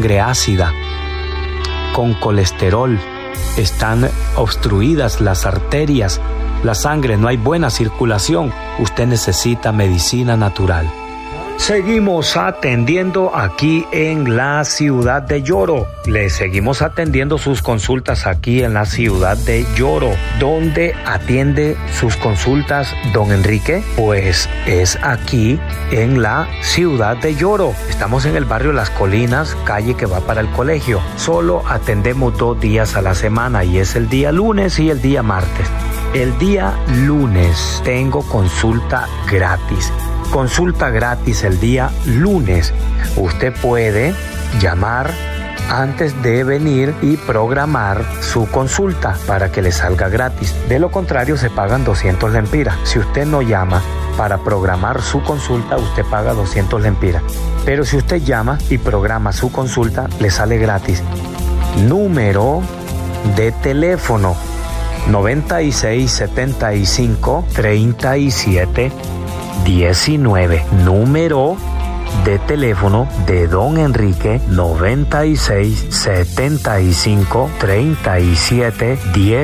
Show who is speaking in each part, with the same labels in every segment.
Speaker 1: sangre ácida, con colesterol, están obstruidas las arterias, la sangre, no hay buena circulación. Usted necesita medicina natural. Seguimos atendiendo aquí en la ciudad de Yoro. Le seguimos atendiendo sus consultas aquí en la ciudad de Yoro. ¿Dónde atiende sus consultas don Enrique? Pues es aquí en la ciudad de Yoro. Estamos en el barrio Las Colinas, calle que va para el colegio. Solo atendemos 2 días a la semana y es el día lunes y el día martes. El día lunes tengo consulta gratis. Consulta gratis el día lunes. Usted puede llamar antes de venir y programar su consulta para que le salga gratis. De lo contrario, se pagan 200 lempiras. Si usted no llama para programar su consulta, usted paga 200 lempiras. Pero si usted llama y programa su consulta, le sale gratis. Número de teléfono 96 75 37 19. Número de teléfono de don Enrique 96 75 37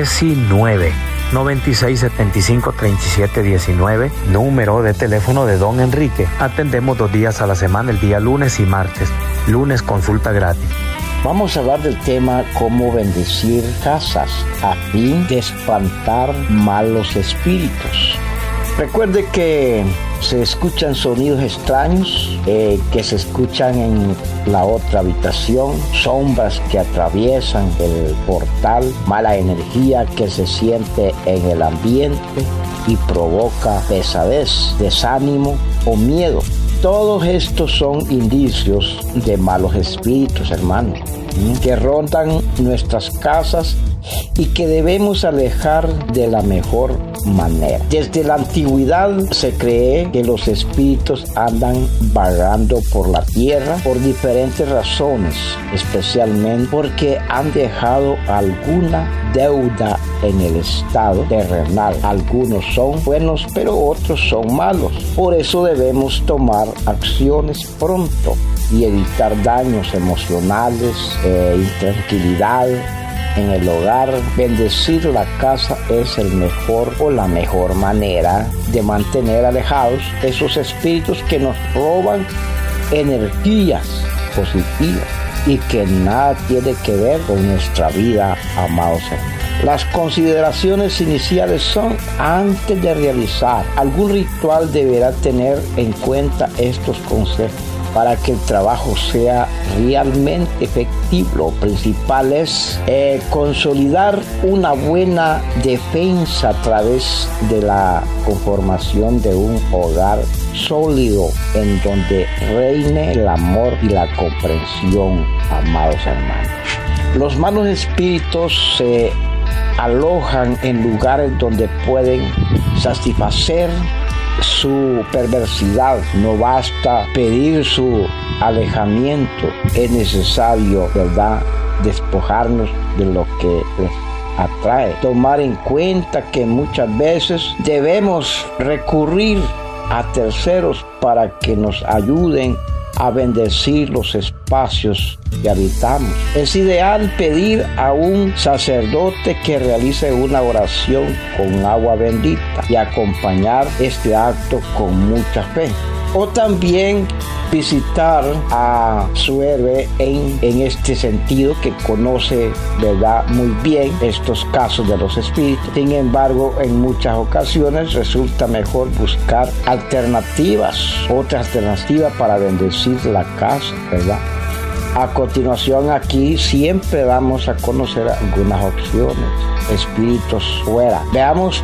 Speaker 1: 19. 96 75 37 19. Número de teléfono de don Enrique. Atendemos 2 días a la semana, el día lunes y martes. Lunes consulta gratis.
Speaker 2: Vamos a hablar del tema cómo bendecir casas a fin de espantar malos espíritus. Recuerde que se escuchan sonidos extraños que se escuchan en la otra habitación, sombras que atraviesan el portal, mala energía que se siente en el ambiente y provoca pesadez, desánimo o miedo. Todos estos son indicios de malos espíritus, hermanos, que rondan nuestras casas y que debemos alejar de la mejor manera. Desde la antigüedad se cree que los espíritus andan vagando por la tierra por diferentes razones, especialmente porque han dejado alguna deuda en el estado terrenal. Algunos son buenos, pero otros son malos. Por eso debemos tomar acciones pronto y evitar daños emocionales, intranquilidad en el hogar. Bendecir la casa es el mejor o la mejor manera de mantener alejados esos espíritus que nos roban energías positivas y que nada tiene que ver con nuestra vida, amados hermanos. Las consideraciones iniciales son: antes de realizar algún ritual deberá tener en cuenta estos consejos para que el trabajo sea realmente efectivo. Lo principal es consolidar una buena defensa a través de la conformación de un hogar sólido en donde reine el amor y la comprensión, amados hermanos. Los malos espíritus se alojan en lugares donde pueden satisfacer su perversidad. No basta pedir su alejamiento, es necesario, ¿verdad?, despojarnos de lo que les atrae. Tomar en cuenta que muchas veces debemos recurrir a terceros para que nos ayuden a bendecir los espacios que habitamos. Es ideal pedir a un sacerdote que realice una oración con agua bendita y acompañar este acto con mucha fe. O también visitar a su héroe en este sentido, que conoce, ¿verdad?, muy bien estos casos de los espíritus. Sin embargo, en muchas ocasiones resulta mejor buscar otras alternativas para bendecir la casa, ¿verdad? A continuación, aquí siempre damos a conocer algunas opciones. Espíritus fuera. Veamos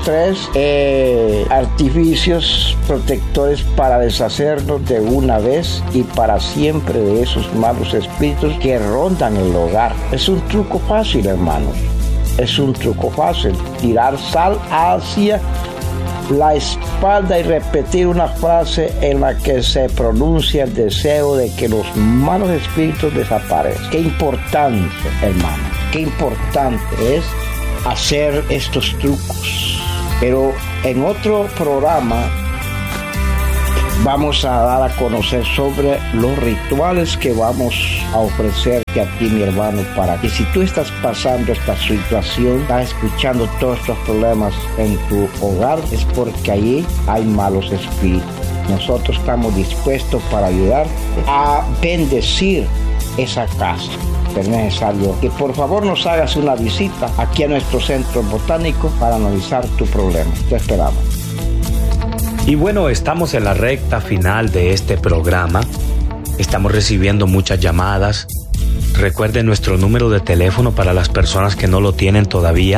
Speaker 2: 3 artificios protectores para deshacernos de una vez y para siempre de esos malos espíritus que rondan el hogar. Es un truco fácil, hermanos. Es un truco fácil. Tirar sal hacia la espalda y repetir una frase en la que se pronuncia el deseo de que los malos espíritus desaparezcan. Qué importante, hermano. Qué importante es hacer estos trucos. Pero en otro programa vamos a dar a conocer sobre los rituales que vamos a ofrecerte a ti, mi hermano, para que si tú estás pasando esta situación, estás escuchando todos estos problemas en tu hogar, es porque allí hay malos espíritus. Nosotros estamos dispuestos para ayudarte a bendecir esa casa. Es necesario que por favor nos hagas una visita aquí a nuestro centro botánico para analizar tu problema. Te esperamos.
Speaker 1: Y bueno, estamos en la recta final de este programa. Estamos recibiendo muchas llamadas. Recuerden nuestro número de teléfono para las personas que no lo tienen todavía.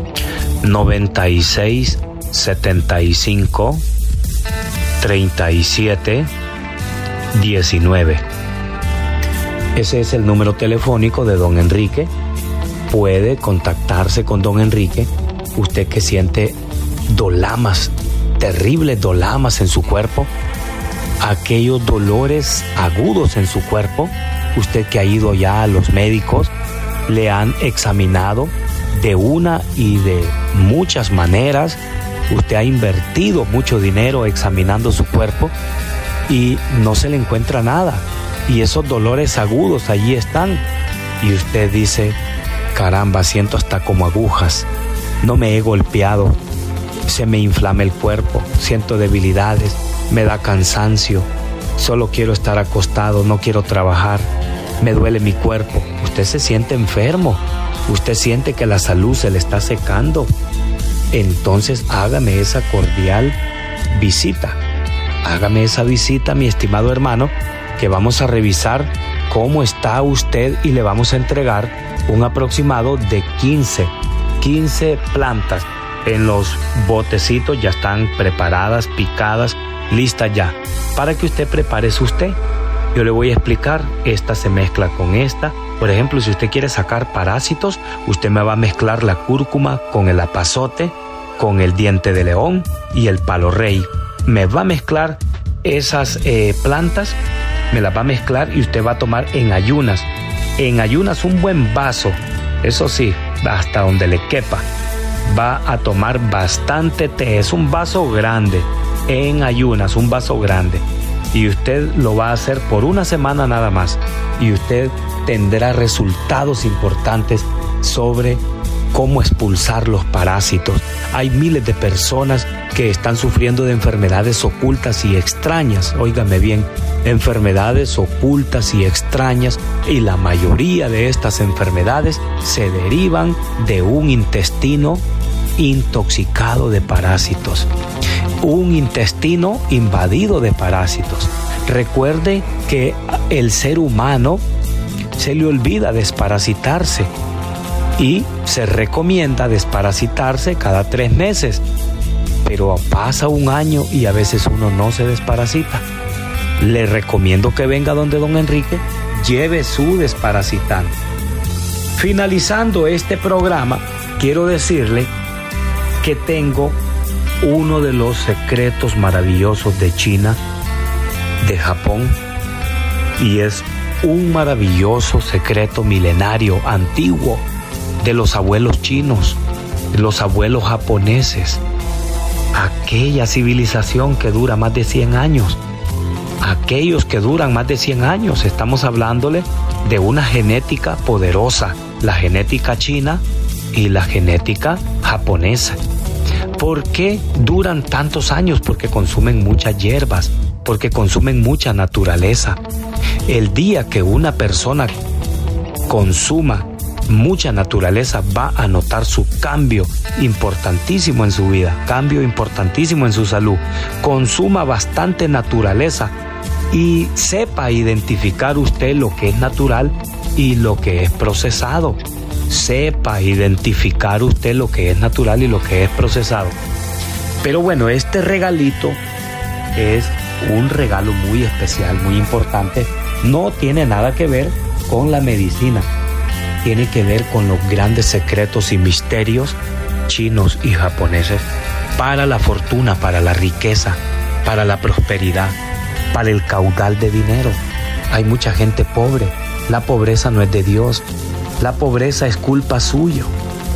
Speaker 1: 96 75 37 19. Ese es el número telefónico de don Enrique. Puede contactarse con don Enrique. Usted que siente dolamas, terribles dolamas en su cuerpo, aquellos dolores agudos en su cuerpo, usted que ha ido ya a los médicos, le han examinado de una y de muchas maneras, usted ha invertido mucho dinero examinando su cuerpo y no se le encuentra nada. Y esos dolores agudos allí están. Y usted dice, caramba, siento hasta como agujas. No me he golpeado. Se me inflama el cuerpo. Siento debilidades. Me da cansancio. Solo quiero estar acostado. No quiero trabajar. Me duele mi cuerpo. Usted se siente enfermo. Usted siente que la salud se le está secando. Entonces hágame esa cordial visita. Hágame esa visita, mi estimado hermano, que vamos a revisar cómo está usted y le vamos a entregar un aproximado de 15 plantas. En los botecitos ya están preparadas, picadas, listas ya, para que usted prepare su té. Yo le voy a explicar, esta se mezcla con esta. Por ejemplo, si usted quiere sacar parásitos, usted me va a mezclar la cúrcuma con el apazote, con el diente de león y el palo rey. Me va a mezclar esas plantas, me las va a mezclar y usted va a tomar en ayunas. En ayunas un buen vaso, eso sí, hasta donde le quepa. Va a tomar bastante té, es un vaso grande, en ayunas, un vaso grande. Y usted lo va a hacer por una semana nada más. Y usted tendrá resultados importantes sobre cómo expulsar los parásitos. Hay miles de personas que están sufriendo de enfermedades ocultas y extrañas. Óigame bien, enfermedades ocultas y extrañas, y la mayoría de estas enfermedades se derivan de un intestino intoxicado de parásitos, un intestino invadido de parásitos. Recuerde que el ser humano se le olvida desparasitarse y se recomienda desparasitarse cada 3 meses, pero pasa un año y a veces uno no se desparasita. Le recomiendo que venga donde don Enrique, lleve su desparasitante. Finalizando este programa, quiero decirle que tengo uno de los secretos maravillosos de China, de Japón, y es un maravilloso secreto milenario, antiguo, de los abuelos chinos, de los abuelos japoneses, aquella civilización que dura más de 100 años, aquellos que duran más de 100 años, estamos hablándole de una genética poderosa, la genética china y la genética japonesa. ¿Por qué duran tantos años? Porque consumen muchas hierbas, porque consumen mucha naturaleza. El día que una persona consuma mucha naturaleza, va a notar su cambio importantísimo en su vida, cambio importantísimo en su salud. Consuma bastante naturaleza y sepa identificar usted lo que es natural y lo que es procesado. Sepa identificar usted lo que es natural y lo que es procesado. Pero bueno, este regalito es un regalo muy especial, muy importante. No tiene nada que ver con la medicina. Tiene que ver con los grandes secretos y misterios chinos y japoneses para la fortuna, para la riqueza, para la prosperidad, para el caudal de dinero. Hay mucha gente pobre. La pobreza no es de Dios. La pobreza es culpa suya.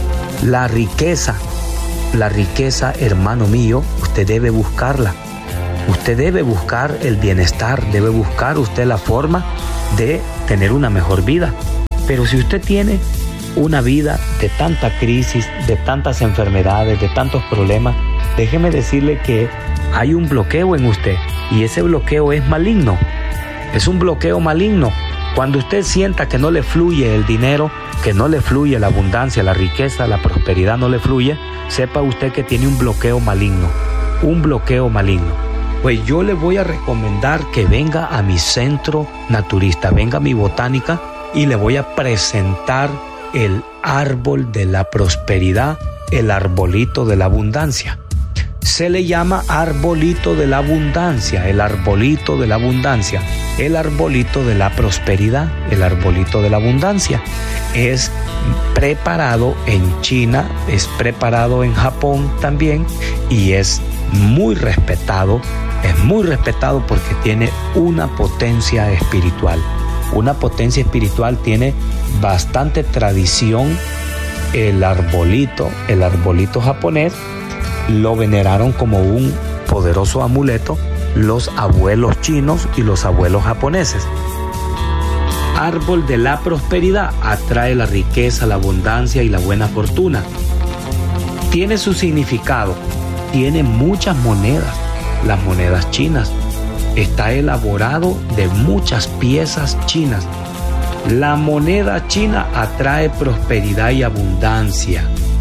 Speaker 1: La riqueza, hermano mío, usted debe buscarla. Usted debe buscar el bienestar, debe buscar usted la forma de tener una mejor vida. Pero si usted tiene una vida de tanta crisis, de tantas enfermedades, de tantos problemas, déjeme decirle que hay un bloqueo en usted y ese bloqueo es maligno. Es un bloqueo maligno. Cuando usted sienta que no le fluye el dinero, que no le fluye la abundancia, la riqueza, la prosperidad no le fluye, sepa usted que tiene un bloqueo maligno. Un bloqueo maligno. Pues yo le voy a recomendar que venga a mi centro naturista, venga a mi botánica y le voy a presentar el árbol de la prosperidad, el arbolito de la abundancia. Se le llama arbolito de la abundancia, el arbolito de la abundancia, el arbolito de la prosperidad, el arbolito de la abundancia. Es preparado en China, es preparado en Japón también y es muy respetado porque tiene una potencia espiritual. Una potencia espiritual, tiene bastante tradición. El arbolito japonés lo veneraron como un poderoso amuleto los abuelos chinos y los abuelos japoneses. Árbol de la prosperidad atrae la riqueza, la abundancia y la buena fortuna. Tiene su significado, tiene muchas monedas, las monedas chinas. Está elaborado de muchas piezas chinas. La moneda china atrae prosperidad y abundancia.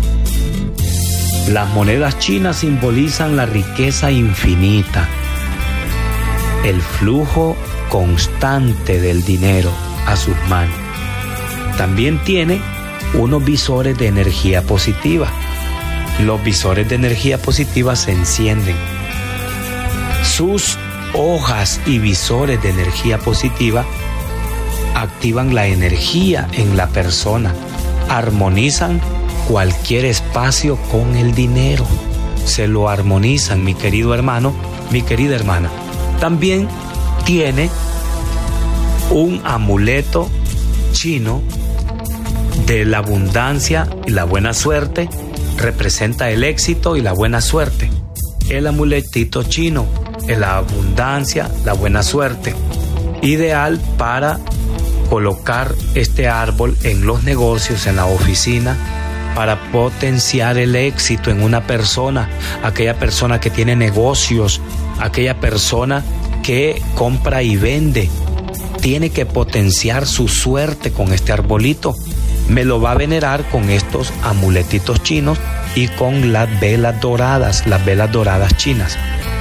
Speaker 1: Las monedas chinas simbolizan la riqueza infinita, el flujo constante del dinero a sus manos. También tiene unos visores de energía positiva. Los visores de energía positiva se encienden. Sus hojas y visores de energía positiva activan la energía en la persona, armonizan cualquier espacio con el dinero, se lo armonizan, mi querido hermano, mi querida hermana. También tiene un amuleto chino de la abundancia y la buena suerte, representa el éxito y la buena suerte. El amuletito chino, la abundancia, la buena suerte, ideal para colocar este árbol en los negocios, en la oficina, para potenciar el éxito en una persona, aquella persona que tiene negocios, aquella persona que compra y vende, tiene que potenciar su suerte con este arbolito. Me lo va a venerar con estos amuletitos chinos y con las velas doradas chinas.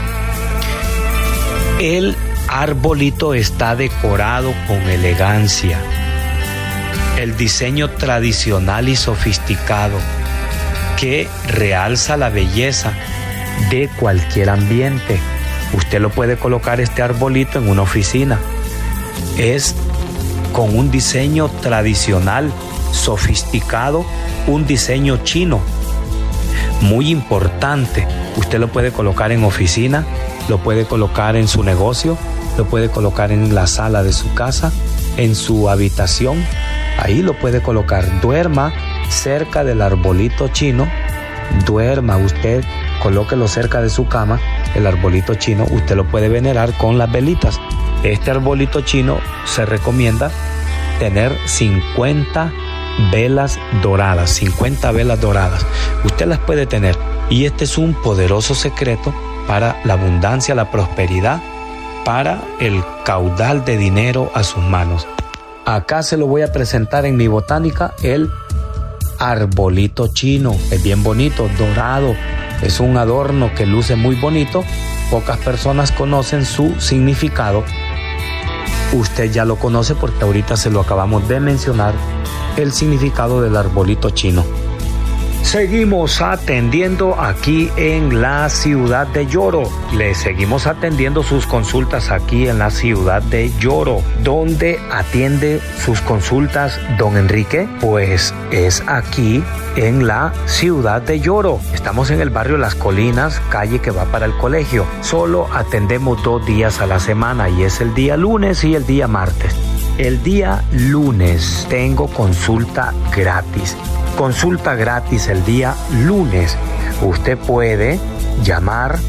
Speaker 1: El arbolito está decorado con elegancia. El diseño tradicional y sofisticado que realza la belleza de cualquier ambiente. Usted lo puede colocar este arbolito en una oficina. Es con un diseño tradicional, sofisticado, un diseño chino. Muy importante. Usted lo puede colocar en oficina, lo puede colocar en su negocio, lo puede colocar en la sala de su casa, en su habitación. Ahí lo puede colocar. Duerma cerca del arbolito chino. Duerma usted, colóquelo cerca de su cama. El arbolito chino usted lo puede venerar con las velitas. Este arbolito chino se recomienda tener 50 velas doradas. 50 velas doradas. Usted las puede tener. Y este es un poderoso secreto para la abundancia, la prosperidad, para el caudal de dinero a sus manos. Acá se lo voy a presentar en mi botánica, el arbolito chino. Es bien bonito, dorado. Es un adorno que luce muy bonito. Pocas personas conocen su significado. Usted ya lo conoce porque ahorita se lo acabamos de mencionar, el significado del arbolito chino. Seguimos atendiendo aquí en la ciudad de Yoro. Le seguimos atendiendo sus consultas aquí en la ciudad de Yoro. ¿Dónde atiende sus consultas don Enrique? Pues es aquí en la ciudad de Yoro. Estamos en el barrio Las Colinas, calle que va para el colegio. Solo atendemos 2 días a la semana y es el día lunes y el día martes. El día lunes tengo consulta gratis. Consulta gratis el día lunes. Usted puede llamar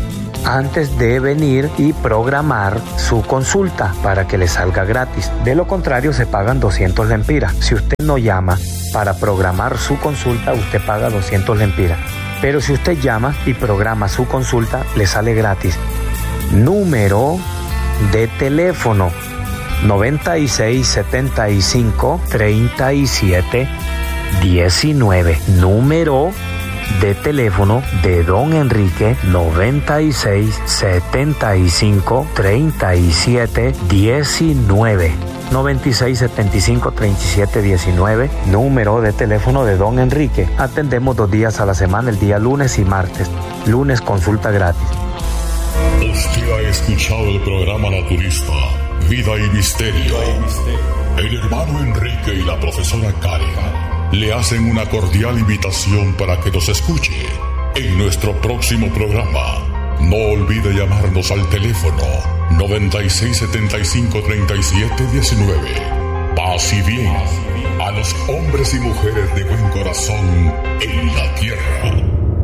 Speaker 1: antes de venir y programar su consulta para que le salga gratis. De lo contrario, se pagan 200 lempiras. Si usted no llama para programar su consulta, usted paga 200 lempiras. Pero si usted llama y programa su consulta, le sale gratis. Número de teléfono 96 75 37 19. Número de teléfono de Don Enrique 96 75 37 19. 96 75 37 19. Número de teléfono de Don Enrique. Atendemos 2 días a la semana, el día lunes y martes. Lunes consulta gratis.
Speaker 3: Usted ha escuchado el programa naturista Vida y Misterio. El hermano Enrique y la profesora Karen le hacen una cordial invitación para que nos escuche en nuestro próximo programa. No olvide llamarnos al teléfono 96 75 37 19. Paz y bien a los hombres y mujeres de buen corazón en la tierra.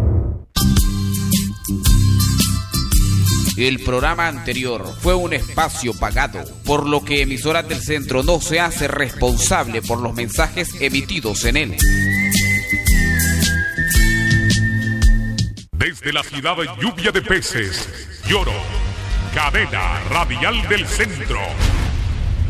Speaker 4: El programa anterior fue un espacio pagado, por lo que Emisoras del Centro no se hace responsable por los mensajes emitidos en él.
Speaker 3: Desde la ciudad de Lluvia de Peces, Lloro, cadena radial del centro.